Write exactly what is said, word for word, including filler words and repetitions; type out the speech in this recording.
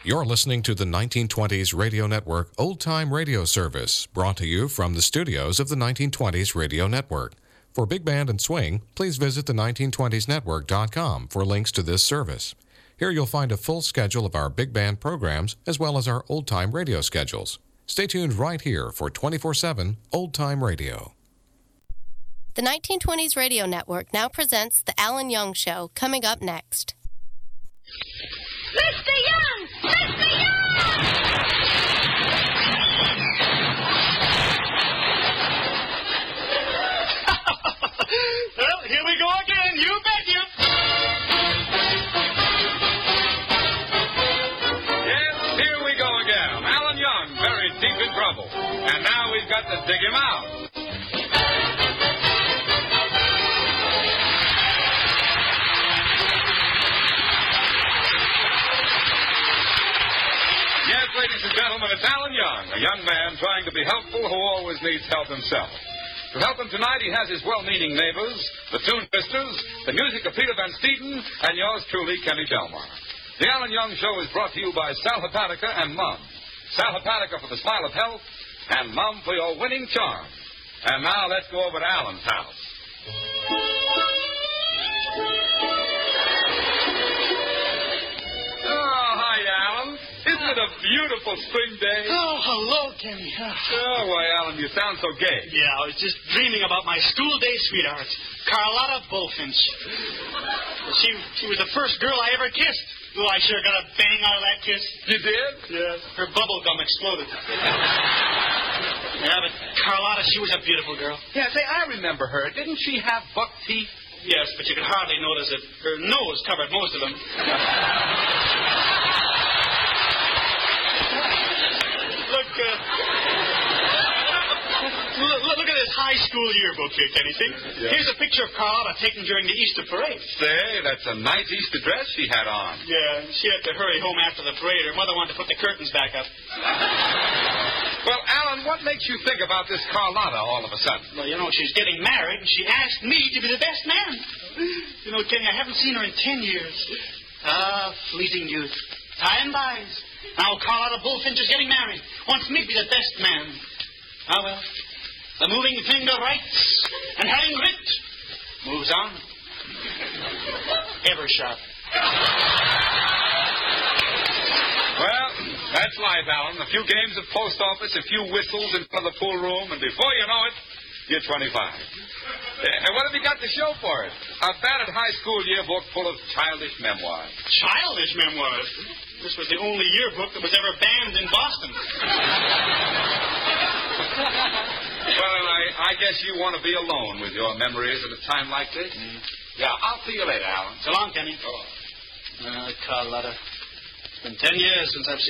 You're listening to the nineteen twenties Radio Network Old Time Radio Service, brought to you from the studios of the nineteen twenties Radio Network. For Big Band and Swing, please visit the nineteen twenties network dot com for links to this service. Here you'll find a full schedule of our big band programs as well as our old-time radio schedules. Stay tuned right here for twenty-four seven Old Time Radio. The nineteen twenties Radio Network now presents The Alan Young Show, coming up next. Mister Young! Mister Young! Well, here we go again. You bet you. Yes, here we go again. Alan Young, very deep in trouble. And now we've got to dig him out. Yes, ladies and gentlemen, it's Alan Young, a young man trying to be helpful who always needs help himself. To help him tonight, he has his well-meaning neighbors, the Toon Sisters, the music of Peter Van Steeden, and yours truly, Kenny Delmar. The Alan Young Show is brought to you by Sal Hepatica and Mum. Sal Hepatica for the smile of health, and Mum for your winning charm. And now let's go over to Alan's house. Oh, hi, Alan. Isn't it a beautiful spring day? Oh, hello, Kenny. Oh, why, Alan, you sound so gay. Yeah, I was just dreaming about my school day sweetheart, Carlotta Bullfinch. She she was the first girl I ever kissed. Oh, I sure got a bang out of that kiss. You did? Yeah. Her bubble gum exploded. Yeah, but Carlotta, she was a beautiful girl. Yeah, say, I remember her. Didn't she have buck teeth? Yes, but you could hardly notice it. Her nose covered most of them. Look, uh... Look, look at this high school yearbook here, Kenny, see? Yeah. Here's a picture of Carlotta taken during the Easter parade. Say, that's a nice Easter dress she had on. Yeah, she had to hurry home after the parade. Her mother wanted to put the curtains back up. Well, Alan, what makes you think about this Carlotta all of a sudden? Well, you know, she's getting married, and she asked me to be the best man. You know, Kenny, I haven't seen her in ten years. Ah, fleeting youth. Time buys. Now Carlotta Bullfinch is getting married. Wants me to be the best man. Ah, well, the moving finger writes, and having writ, moves on. Ever sharp. Well, that's life, Alan. A few games of post office, a few whistles in front of the pool room, and before you know it, you're twenty-five. And what have you got to show for it? A battered high school yearbook full of childish memoirs. Childish memoirs? This was the only yearbook that was ever banned in Boston. Well, I, I guess you want to be alone with your memories at a time like this. Mm. Yeah, I'll see you later, Alan. So long, Kenny. Oh. Uh, Carlotta. It's been ten years since I've seen